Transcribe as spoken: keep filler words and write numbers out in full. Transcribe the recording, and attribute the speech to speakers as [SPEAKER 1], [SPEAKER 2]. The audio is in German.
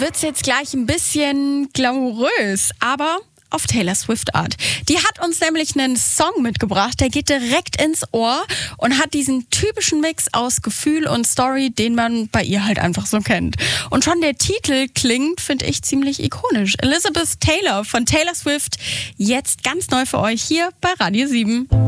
[SPEAKER 1] wird's jetzt gleich ein bisschen glamourös, aber auf Taylor Swift Art. Die hat uns nämlich einen Song mitgebracht, der geht direkt ins Ohr und hat diesen typischen Mix aus Gefühl und Story, den man bei ihr halt einfach so kennt. Und schon der Titel klingt, finde ich, ziemlich ikonisch. Elizabeth Taylor von Taylor Swift, jetzt ganz neu für euch hier bei Radio sieben.